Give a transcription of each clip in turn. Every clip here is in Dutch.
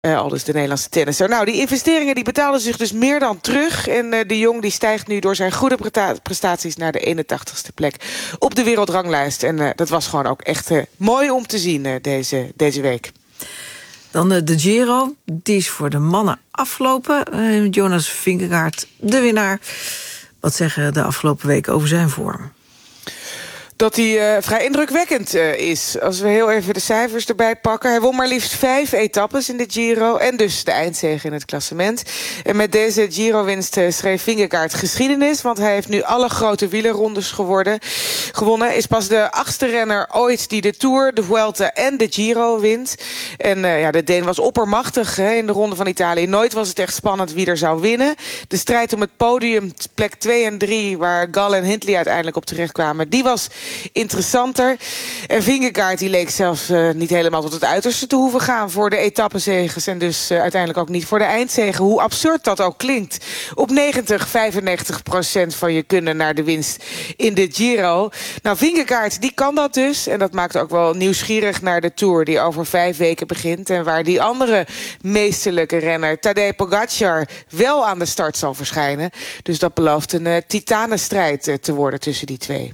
Aldus de Nederlandse tennisser. Nou, die investeringen die betalen zich dus meer dan terug. En de Jong die stijgt nu door zijn goede prestaties naar de 81ste plek op de wereldranglijst. En dat was gewoon ook echt mooi om te zien deze week. Dan de Giro, die is voor de mannen afgelopen. Jonas Vingegaard, de winnaar. Wat zeggen de afgelopen weken over zijn vorm? Dat hij vrij indrukwekkend is. Als we heel even de cijfers erbij pakken. Hij won maar liefst 5 etappes in de Giro. En dus de eindzege in het klassement. En met deze Giro-winst schreef Vingegaard geschiedenis. Want hij heeft nu alle grote wielerrondes gewonnen. Is pas de 8e renner ooit die de Tour, de Vuelta en de Giro wint. En de Deen was oppermachtig in de Ronde van Italië. Nooit was het echt spannend wie er zou winnen. De strijd om het podium, plek 2 en 3... waar Gal en Hindley uiteindelijk op terecht kwamen... die was interessanter. En Vingegaard die leek zelfs niet helemaal tot het uiterste te hoeven gaan voor de etappezeges en dus uiteindelijk ook niet voor de eindzege. Hoe absurd dat ook klinkt. Op 95% van je kunnen naar de winst in de Giro. Nou, Vingegaard die kan dat dus. En dat maakt ook wel nieuwsgierig naar de Tour die over 5 weken begint. En waar die andere meesterlijke renner Tadej Pogacar wel aan de start zal verschijnen. Dus dat belooft een titanenstrijd te worden tussen die twee.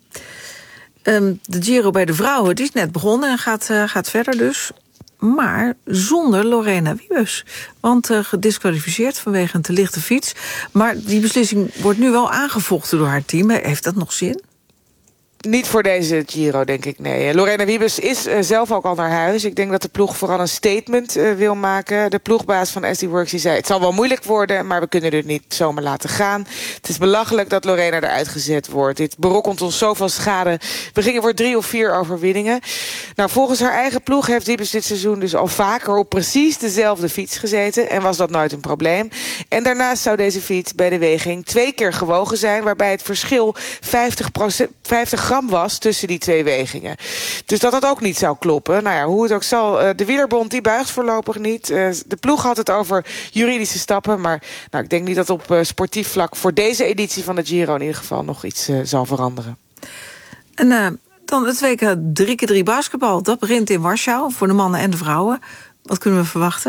De Giro bij de vrouwen, die is net begonnen en gaat verder dus. Maar zonder Lorena Wiebes. Want gedisqualificeerd vanwege een te lichte fiets. Maar die beslissing wordt nu wel aangevochten door haar team. Heeft dat nog zin? Niet voor deze Giro, denk ik, nee. Lorena Wiebes is zelf ook al naar huis. Ik denk dat de ploeg vooral een statement wil maken. De ploegbaas van SD Works die zei... het zal wel moeilijk worden, maar we kunnen het niet zomaar laten gaan. Het is belachelijk dat Lorena eruit gezet wordt. Dit berokkent ons zoveel schade. We gingen voor 3 of 4 overwinningen. Nou, volgens haar eigen ploeg heeft Wiebes dit seizoen dus al vaker op precies dezelfde fiets gezeten. En was dat nooit een probleem. En daarnaast zou deze fiets bij de weging 2 keer gewogen zijn... waarbij het verschil 50 gram was tussen die 2 wegingen. Dus dat ook niet zou kloppen. Nou ja, hoe het ook zal, de wielerbond die buigt voorlopig niet. De ploeg had het over juridische stappen, maar ik denk niet dat op sportief vlak voor deze editie van de Giro in ieder geval nog iets zal veranderen. En dan het WK 3x3 basketbal. Dat begint in Warschau voor de mannen en de vrouwen. Wat kunnen we verwachten?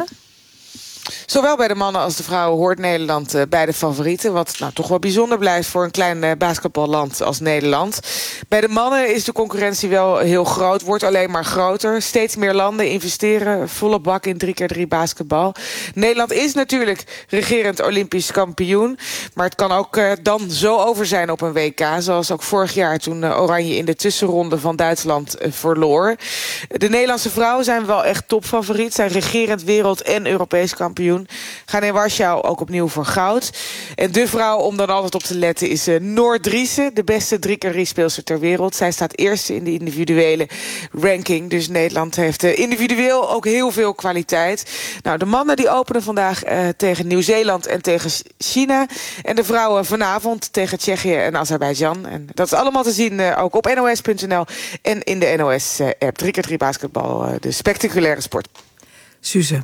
Zowel bij de mannen als de vrouwen hoort Nederland bij de favorieten. Wat toch wel bijzonder blijft voor een klein basketballand als Nederland. Bij de mannen is de concurrentie wel heel groot. Wordt alleen maar groter. Steeds meer landen investeren volle bak in 3x3 basketbal. Nederland is natuurlijk regerend Olympisch kampioen. Maar het kan ook dan zo over zijn op een WK. Zoals ook vorig jaar toen Oranje in de tussenronde van Duitsland verloor. De Nederlandse vrouwen zijn wel echt topfavoriet. Zijn regerend wereld- en Europees kampioen. Gaan in Warschau ook opnieuw voor goud. En de vrouw om dan altijd op te letten is Noor Driessen. De beste 3x3-speelster ter wereld. Zij staat eerste in de individuele ranking. Dus Nederland heeft individueel ook heel veel kwaliteit. Nou, de mannen die openen vandaag tegen Nieuw-Zeeland en tegen China. En de vrouwen vanavond tegen Tsjechië en Azerbeidzjan. En dat is allemaal te zien ook op nos.nl en in de NOS-app. 3x3 basketbal, de spectaculaire sport. Suze,